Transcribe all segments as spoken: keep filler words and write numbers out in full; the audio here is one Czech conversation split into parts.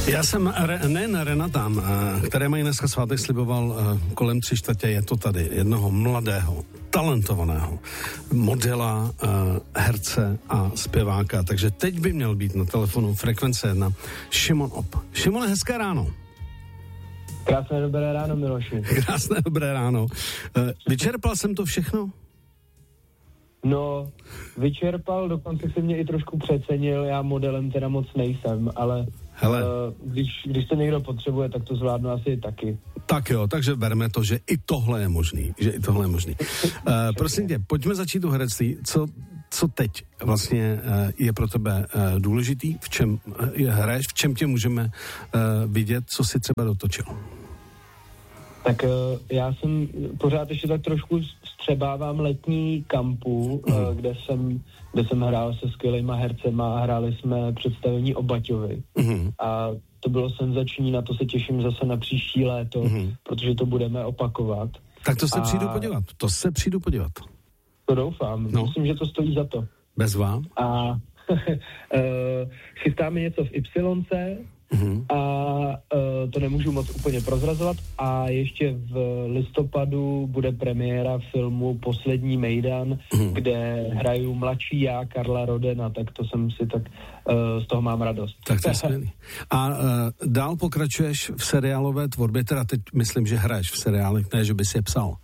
Já jsem re, nejen Renatám, které mají dneska svátek, sliboval kolem tři čtvrtě, je to tady, jednoho mladého, talentovaného modela, herce a zpěváka. Takže teď by měl být na telefonu Frekvence jedna Šimon Op. Šimone, hezké ráno. Krásné dobré ráno, Miloši. Krásné dobré ráno. Vyčerpal jsem to všechno? No, vyčerpal, dokonce si mě i trošku přecenil, já modelem teda moc nejsem, ale Hele. Uh, když, když to někdo potřebuje, tak to zvládnu asi taky. Tak jo, takže berme to, že i tohle je možný, že i tohle je možný. Uh, prosím tě, pojďme začít u herectví. Co, co teď vlastně uh, je pro tebe uh, důležitý, v čem uh, hraješ, v čem tě můžeme uh, vidět, co si třeba dotočil? Tak uh, já jsem pořád ještě tak trošku střebávám letní kampu, mm. uh, kde jsem kde jsem hrál se skvělýma hercema a hráli jsme představení o Baťovi. Mm. A to bylo senzační, na to se těším zase na příští léto, mm. protože to budeme opakovat. Tak to se a... přijdu podívat, to se přijdu podívat. To doufám, no. Myslím, že to stojí za to. Bez vám? A chystáme něco v Ypsilonce, Uhum. a uh, to nemůžu moc úplně prozrazovat a ještě v listopadu bude premiéra filmu Poslední mejdan, uhum. kde hraju mladší já, Karla Rodena, tak to jsem si tak, uh, z toho mám radost. Tak to je skvělý. A uh, dál pokračuješ v seriálové tvorbě, teda teď myslím, že hraješ v seriálech, ne, že bys je psal.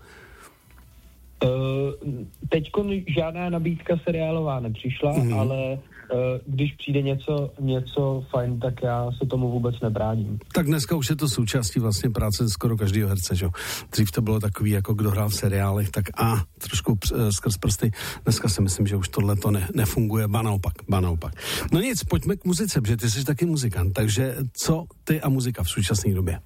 Uh, teďko žádná nabídka seriálová nepřišla, uhum. ale když přijde něco, něco fajn, tak já se tomu vůbec nebráním. Tak dneska už je to součástí vlastně práce skoro každého herce, že jo. Dřív to bylo takový, jako kdo hrál v seriálech, tak a trošku skrz prsty. Dneska si myslím, že už tohle to ne, nefunguje, ba naopak, ba naopak. No nic, pojďme k muzice, protože ty jsi taky muzikant, takže co ty a muzika v současné době?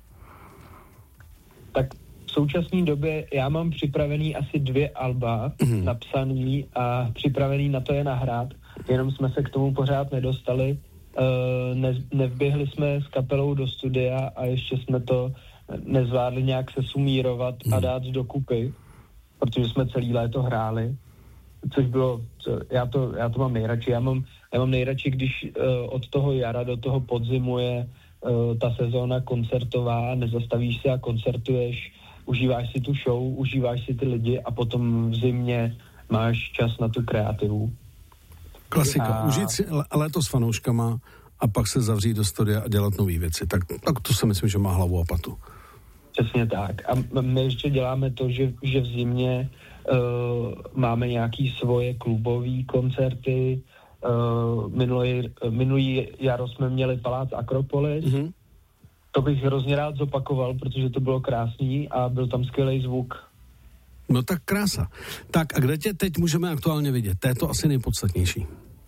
Tak v současné době já mám připravený asi dvě alba mm. napsaný a připravený na to je nahrát. Jenom jsme se k tomu pořád nedostali, uh, ne, nevběhli jsme s kapelou do studia a ještě jsme to nezvládli nějak se sumírovat a dát dokupy, protože jsme celý léto hráli, což bylo, co, já, to, já to mám nejradši, já mám, já mám nejradši, když uh, od toho jara do toho podzimu je uh, ta sezóna koncertová, nezastavíš se a koncertuješ, užíváš si tu show, užíváš si ty lidi a potom v zimě máš čas na tu kreativu. Klasika. A... Užít si léto s fanouškama a pak se zavřít do studia a dělat nové věci. Tak, tak to si myslím, že má hlavu a patu. Přesně tak. A my ještě děláme to, že, že v zimě uh, máme nějaký svoje klubové koncerty. Uh, minulý, minulý jaro jsme měli Palác Akropolis. Mm-hmm. To bych hrozně rád zopakoval, protože to bylo krásný a byl tam skvělý zvuk. No tak krása. Tak a kde tě teď můžeme aktuálně vidět? To je to asi nejpodstatnější.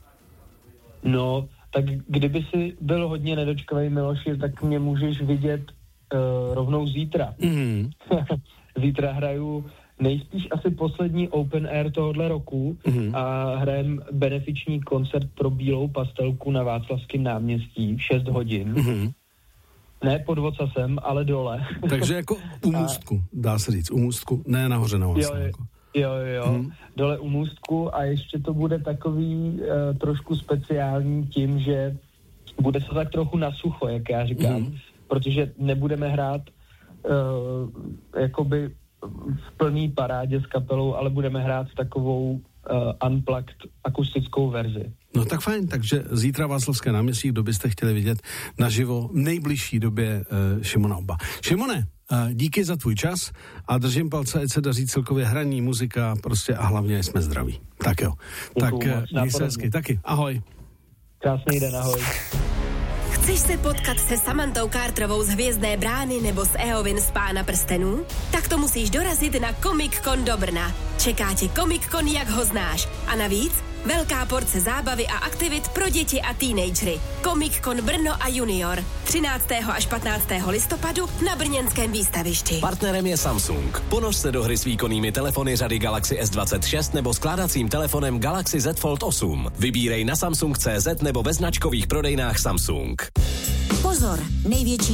No, tak kdyby si byl hodně nedočkavý, Miloši, tak mě můžeš vidět uh, rovnou zítra. Mm. Zítra hraju nejspíš asi poslední open air tohohle roku mm. a hrajem benefiční koncert pro Bílou pastelku na Václavském náměstí v šest hodin. Mm. Ne pod vocasem, ale dole. Takže jako u můstku, dá se říct, u můstku, ne nahoře na vlastně. Jo, jo, jo, hmm. dole u můstku a ještě to bude takový uh, trošku speciální tím, že bude se tak trochu na sucho, jak já říkám, hmm. protože nebudeme hrát uh, jakoby v plný parádě s kapelou, ale budeme hrát takovou uh, unplugged akustickou verzi. No tak fajn, takže zítra Václavské náměstí, kdo byste chtěli vidět naživo v nejbližší době uh, Šimona Opa. Šimone, uh, díky za tvůj čas a držím palce, ať se daří celkově hraní, muzika prostě a hlavně jsme zdraví. Tak jo, Děkuju tak měj se hezky, taky, ahoj. Krásný den, ahoj. Chceš se potkat se Samantou Carterovou z Hvězdné brány nebo s Eowyn z Pána prstenů? Tak to musíš dorazit na Comic Con do Brna. Čeká tě Comic Con, jak ho znáš. A navíc velká porce zábavy a aktivit pro děti a teenagery. Comic Con Brno a Junior. třináctého až patnáctého listopadu na brněnském výstavišti. Partnerem je Samsung. Ponoř se do hry s výkonnými telefony řady Galaxy S dvacet šest nebo skládacím telefonem Galaxy Z Fold osm. Vybírej na Samsung tečka cé zet nebo ve značkových prodejnách Samsung. Pozor, největší